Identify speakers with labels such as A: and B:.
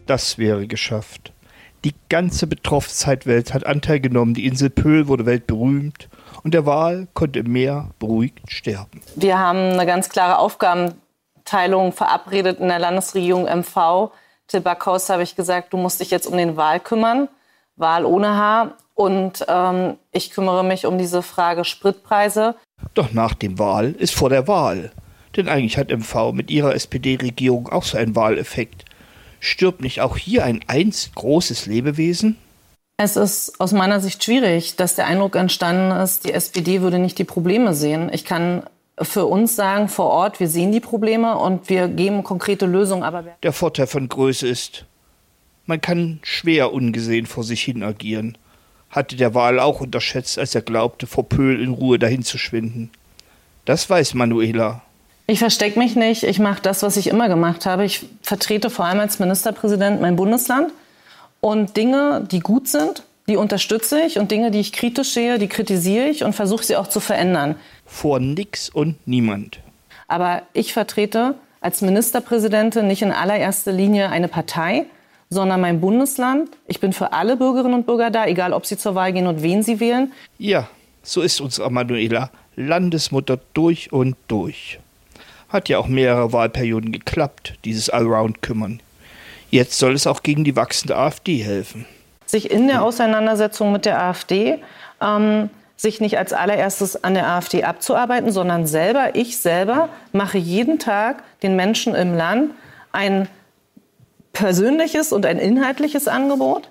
A: Das wäre geschafft. Die ganze Betroffenheitswelt hat Anteil genommen, die Insel Pöhl wurde weltberühmt und der Wal konnte im Meer beruhigt sterben.
B: Wir haben eine ganz klare Aufgabenteilung verabredet in der Landesregierung MV. Till Backhaus habe ich gesagt, du musst dich jetzt um den Wal kümmern, Wal ohne Haar. Und ich kümmere mich um diese Frage Spritpreise.
A: Doch nach dem Wal ist vor der Wahl. Denn eigentlich hat MV mit ihrer SPD-Regierung auch so einen Wahleffekt. Stirbt nicht auch hier ein einst großes Lebewesen?
B: Es ist aus meiner Sicht schwierig, dass der Eindruck entstanden ist, die SPD würde nicht die Probleme sehen. Ich kann für uns sagen, vor Ort, wir sehen die Probleme und wir geben konkrete Lösungen. Aber
A: der Vorteil von Größe ist, man kann schwer ungesehen vor sich hin agieren. Hatte der Wal auch unterschätzt, als er glaubte, vor Pöhl in Ruhe dahin zu schwinden. Das weiß Manuela.
B: Ich verstecke mich nicht, ich mache das, was ich immer gemacht habe. Ich vertrete vor allem als Ministerpräsident mein Bundesland. Und Dinge, die gut sind, die unterstütze ich. Und Dinge, die ich kritisch sehe, die kritisiere ich und versuche sie auch zu verändern.
A: Vor nix und niemand.
B: Aber ich vertrete als Ministerpräsidentin nicht in allererster Linie eine Partei, sondern mein Bundesland. Ich bin für alle Bürgerinnen und Bürger da, egal ob sie zur Wahl gehen und wen sie wählen.
A: Ja, so ist unsere Manuela, Landesmutter durch und durch. Hat ja auch mehrere Wahlperioden geklappt, dieses Allround-Kümmern. Jetzt soll es auch gegen die wachsende AfD helfen.
B: Sich in der Auseinandersetzung mit der AfD, sich nicht als allererstes an der AfD abzuarbeiten, sondern ich selber mache jeden Tag den Menschen im Land ein persönliches und ein inhaltliches Angebot.